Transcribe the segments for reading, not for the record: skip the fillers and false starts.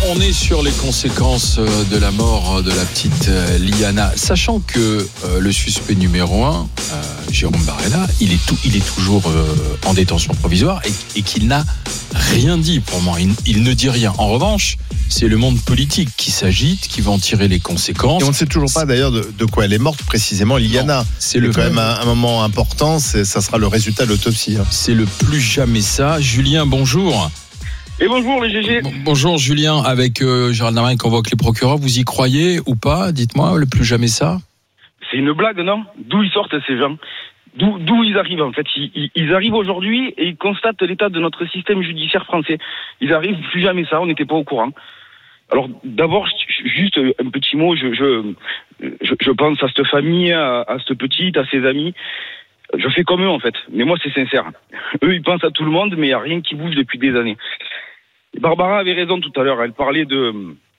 On est sur les conséquences de la mort de la petite Liana, sachant que le suspect numéro 1, Jérôme Barella, il est toujours en détention provisoire et qu'il n'a rien dit pour moi. Il ne dit rien. En revanche, c'est le monde politique qui s'agite, qui va en tirer les conséquences. Et on ne sait toujours pas d'ailleurs de quoi elle est morte précisément, Liana. Non, c'est quand même un moment important, ça sera le résultat de l'autopsie. C'est le plus jamais ça. Julien, bonjour. Et bonjour les GG. Bonjour Julien, avec Gérald Darmanin qui convoque les procureurs, vous y croyez ou pas? Dites-moi, le plus jamais ça? C'est une blague, non? D'où ils sortent ces gens? D'où ils arrivent en fait? Ils arrivent aujourd'hui et ils constatent l'état de notre système judiciaire français. Ils arrivent, plus jamais ça, on n'était pas au courant. Alors d'abord, juste un petit mot, je pense à cette famille, à cette petite, à ses amis. Je fais comme eux en fait, mais moi c'est sincère. Eux ils pensent à tout le monde, mais il n'y a rien qui bouge depuis des années. Barbara avait raison tout à l'heure, elle parlait de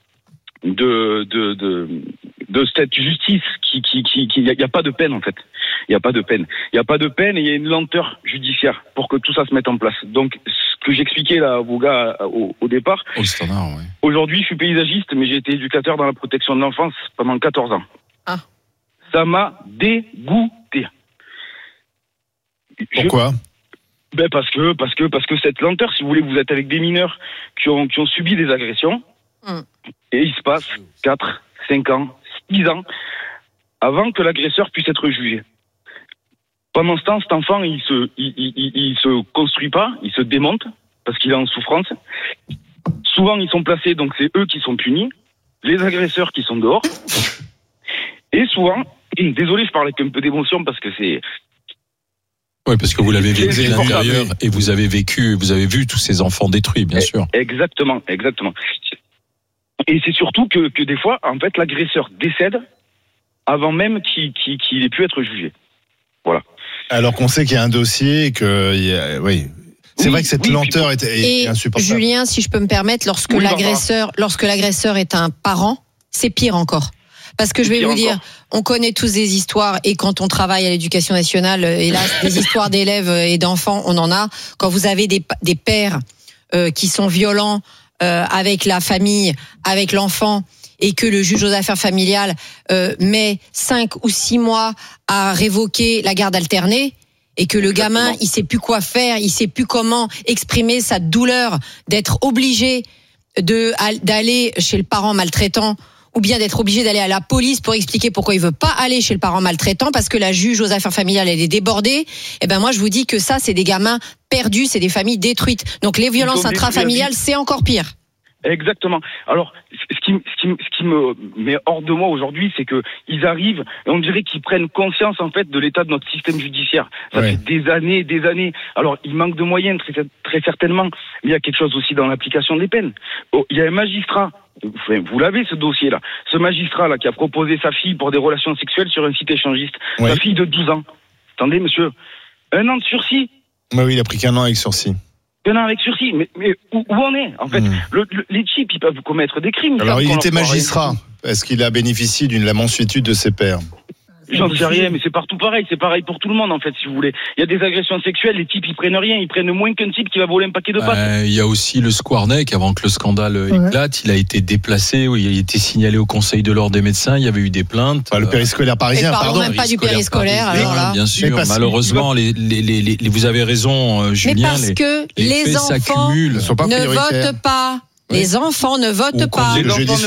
cette justice qui il y a pas de peine en fait. Il y a pas de peine et il y a une lenteur judiciaire pour que tout ça se mette en place. Donc ce que j'expliquais là aux gars au départ. Au standard, oui. Aujourd'hui, je suis paysagiste, mais j'ai été éducateur dans la protection de l'enfance pendant 14 ans. Ah. Ça m'a dégoûté. Pourquoi? Parce que cette lenteur, si vous voulez, vous êtes avec des mineurs qui ont subi des agressions, et il se passe 4, 5 ans, 6 ans avant que l'agresseur puisse être jugé. Pendant ce temps, cet enfant, il se construit pas, il se démonte, parce qu'il est en souffrance. Souvent, ils sont placés, donc c'est eux qui sont punis, les agresseurs qui sont dehors. Et souvent, désolé, je parle avec un peu d'émotion parce que c'est... Oui, parce que vous l'avez vécu à l'intérieur et vous avez vu tous ces enfants détruits, bien sûr. Exactement. Et c'est surtout que des fois, en fait, l'agresseur décède avant même qu'il ait pu être jugé. Voilà. Alors qu'on sait qu'il y a un dossier et que, oui. C'est vrai que cette lenteur est insupportable. Julien, si je peux me permettre, lorsque l'agresseur est un parent, c'est pire encore. Parce que je vais vous dire, on connaît tous des histoires et quand on travaille à l'éducation nationale, hélas, des histoires d'élèves et d'enfants, on en a. Quand vous avez des pères qui sont violents avec la famille, avec l'enfant, et que le juge aux affaires familiales met 5 ou 6 mois à révoquer la garde alternée, et que le gamin, il sait plus quoi faire, il sait plus comment exprimer sa douleur d'être obligé d'aller chez le parent maltraitant, ou bien d'être obligé d'aller à la police pour expliquer pourquoi il veut pas aller chez le parent maltraitant parce que la juge aux affaires familiales elle est débordée. Et ben moi je vous dis que ça c'est des gamins perdus, c'est des familles détruites. Donc les violences intrafamiliales c'est encore pire. Exactement. Alors, ce qui me met hors de moi aujourd'hui, c'est que ils arrivent et on dirait qu'ils prennent conscience en fait de l'état de notre système judiciaire. Ça fait des années. Alors, il manque de moyens très certainement, mais il y a quelque chose aussi dans l'application des peines. Il y a un magistrat. Vous l'avez ce dossier-là. Ce magistrat-là qui a proposé sa fille pour des relations sexuelles sur un site échangiste. Sa fille de 12 ans. Attendez, monsieur. 1 an de sursis. Oui, il a pris qu'1 an avec sursis. 1 an avec sursis. Mais où on est? En fait, les types, ils peuvent commettre des crimes. Alors, il était magistrat. Est-ce qu'il a bénéficié d'une mansuétude de ses pairs? J'en sais rien, mais c'est partout pareil. C'est pareil pour tout le monde, en fait, si vous voulez. Il y a des agressions sexuelles, les types, ils prennent rien. Ils prennent moins qu'un type qui va voler un paquet de pâtes. Il y a aussi le Squarneck, avant que le scandale éclate. Il a été déplacé, il a été signalé au Conseil de l'ordre des médecins. Il y avait eu des plaintes. Le périscolaire parisien, pardon. Même pas du périscolaire, alors là. Bien sûr, malheureusement, vous avez raison, Julien. Mais parce que les enfants ne votent pas. Les enfants ne votent pas.